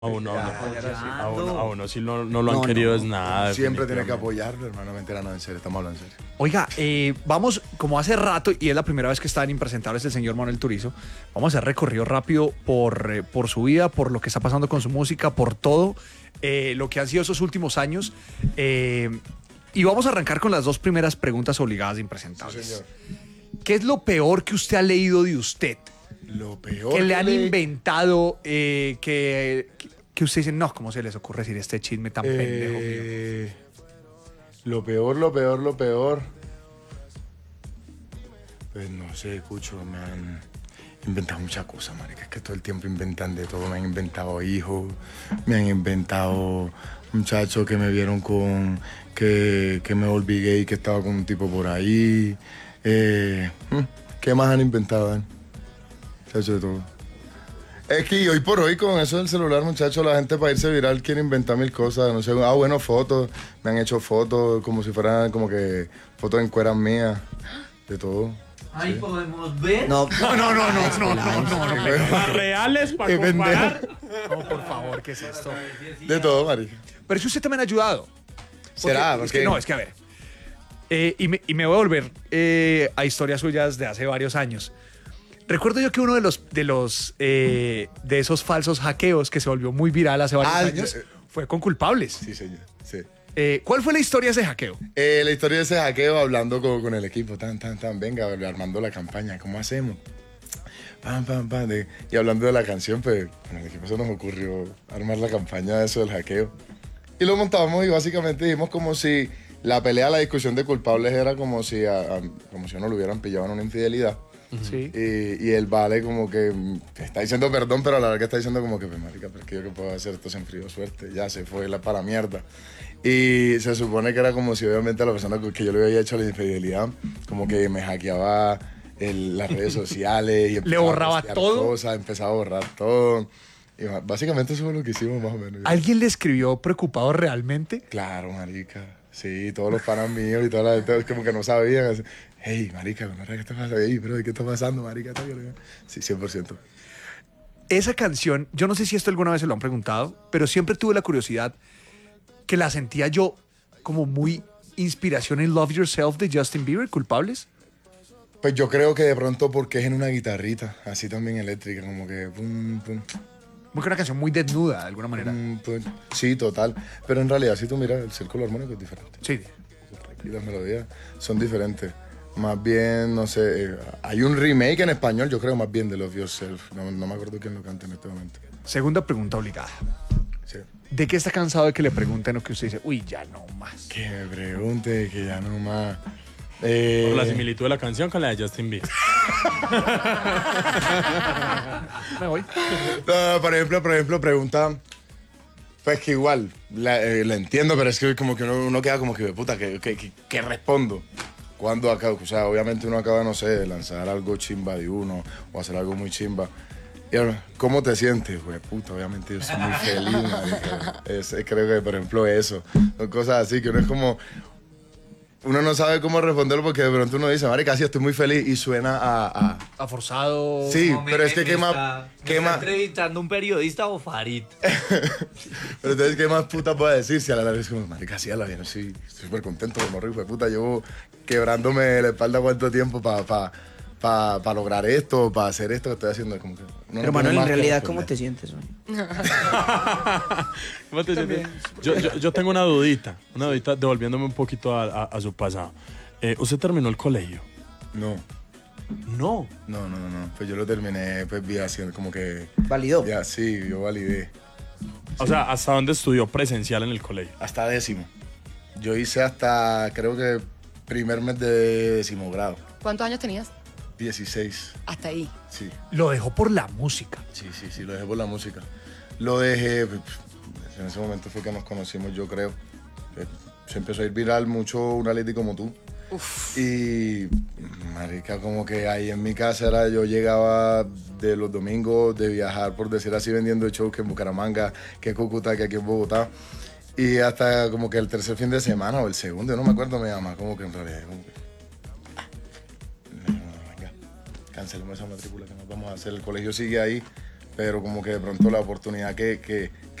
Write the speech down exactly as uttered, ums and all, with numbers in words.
A uno, a uno, a uno, a uno si no, no lo han No, querido no, es nada. Siempre tiene que apoyarlo, hermano. Mentira, no, en serio, estamos hablando en serio. Oiga, eh, vamos, como hace rato, y es la primera vez que está en Impresentables el señor Manuel Turizo, vamos a hacer recorrido rápido por, eh, por su vida, por lo que está pasando con su música, por todo eh, lo que han sido esos últimos años. Eh, y vamos a arrancar con las dos primeras preguntas obligadas de Impresentables. Sí, señor. ¿Qué es lo peor que usted ha leído de usted? Lo peor Que le han le- inventado, eh, que, que usted dice, no, ¿cómo se les ocurre decir este chisme tan pendejo mío? Eh, lo peor, lo peor, lo peor. Pues no sé, Cucho, me han inventado muchas cosas, marica. Es que todo el tiempo inventan de todo. Me han inventado hijos, me han inventado muchachos que me vieron con... Que, que me volví gay, que estaba con un tipo por ahí. Eh, ¿Qué más han inventado, Dan? Muchacho, de todo. Es que hoy por hoy con eso del celular, muchachos, la gente para irse viral quiere inventar mil cosas. No sé, ah, bueno, fotos. Me han hecho fotos como si fueran como que fotos en cueras mías. De todo. Ahí podemos ver. No, no, no, no, no, no, no, no, no, Las reales para Qué comparar. no, por favor, ¿qué es esto? De todo, marica. Pero eso usted también ha ayudado. ¿Será? Es Porque- que, no, es que a ver. eh, y, me, y me voy a volver eh, a historias suyas de hace varios años. Recuerdo yo que uno de los de los eh, de esos falsos hackeos que se volvió muy viral hace varios Ah, años eh, fue con Culpables. Sí, señor. Sí. Eh, ¿Cuál fue la historia de ese hackeo? Eh, la historia de ese hackeo hablando con, con el equipo, tan, tan, tan, venga, armando la campaña, ¿cómo hacemos? Pam, pam, pam, de- y hablando de la canción, pues con el equipo se nos ocurrió armar la campaña de eso del hackeo. Y lo montamos y básicamente dijimos como si la pelea, la discusión de culpables era como si, a- a- como si uno lo hubieran pillado en una infidelidad. Sí. Y, y el vale como que mm, está diciendo perdón, pero a la verdad que está diciendo como que, pues marica, pero es que yo qué puedo hacer, esto se enfrió, suerte, ya se fue la para mierda. Y se supone que era como si obviamente a la persona que yo le había hecho la infidelidad, como que me hackeaba el- las redes sociales. Y empezaba a borraba postear todo? Cosas, empezaba a borrar todo. Y ba- básicamente eso fue lo que hicimos más o menos. ¿Alguien le escribió preocupado realmente? Claro, marica. Sí, todos los panas míos y toda la gente como que no sabían. Así, hey, marica, ¿qué está pasando? Hey, bro, ¿qué está pasando, marica? Sí, cien por ciento. Esa canción, yo no sé si esto alguna vez se lo han preguntado, pero siempre tuve la curiosidad que la sentía yo como muy inspiración en Love Yourself de Justin Bieber, Culpables. Pues yo creo que de pronto porque es en una guitarrita, así también eléctrica, como que pum, pum, Como que una canción muy desnuda, de alguna manera. pum, pum. Sí, total. Pero en realidad, si tú miras, el círculo armónico es diferente. Sí. Y las melodías son diferentes. Más bien, no sé, eh, hay un remake en español, yo creo, más bien de Love Yourself. No, no me acuerdo quién lo canta en este momento. Segunda pregunta obligada. Sí. ¿De qué está cansado de que le pregunten o que usted dice, uy, ya no más? Que me pregunte, que ya no más. Eh, Por la similitud de la canción con la de Justin Bieber. Me voy. No, por ejemplo, por ejemplo, pregunta. Pues que igual, la, eh, la entiendo, pero es que como que uno, uno queda como que, puta, ¿qué que, que, que respondo? Cuando acabo, o sea, obviamente uno acaba, no sé, de lanzar algo chimba de uno o hacer algo muy chimba. Y ahora, ¿cómo te sientes? Güey, puta, obviamente yo soy muy feliz, marica. Es, es- creo que, por ejemplo, eso. Son cosas así que uno es como... Uno no sabe cómo responderlo porque de pronto uno dice, marica, sí, estoy muy feliz y suena a... a- Ha forzado. Sí, No, me- pero es me- que qué me más... está- qué me está más entrevistando un periodista o Farid. Pero entonces, ¿qué más puta puedo decir? Si a la vez es como, marica, sí, a la vez, sí, estoy súper contento, como rico de puta, llevo quebrándome la espalda cuánto tiempo para pa, pa, pa lograr esto, para hacer esto que estoy haciendo. Como que uno no Pero tiene Manuel, más en que realidad, ¿cómo responder. te sientes, man? ¿Cómo te sientes? Yo, yo, yo tengo una dudita, una dudita devolviéndome un poquito a, a- a su pasado. Eh, ¿Usted terminó el colegio? No, No. no, no, no, no. Pues yo lo terminé, pues vi haciendo como que... ¿Validó? Ya, sí, yo validé. O sea, ¿hasta dónde estudió presencial en el colegio? Hasta décimo. Yo hice hasta, creo que, primer mes de décimo grado. ¿Cuántos años tenías? dieciséis, Hasta ahí. sí. Lo dejó por la música. Sí, sí, sí, lo dejé por la música. Lo dejé, pues, en ese momento fue que nos conocimos, yo creo. Eh, Se empezó a ir viral mucho una lady como tú. Y, marica, como que ahí en mi casa era, yo llegaba de los domingos de viajar, por decir así, vendiendo shows que en Bucaramanga, que en Cúcuta, que aquí en Bogotá. Y hasta como que el tercer fin de semana o el segundo, yo no me acuerdo, mi mamá, como que en realidad, como que, ah, no, no, venga, cancelemos esa matrícula que nos vamos a hacer. El colegio sigue ahí, pero como que de pronto la oportunidad que, que,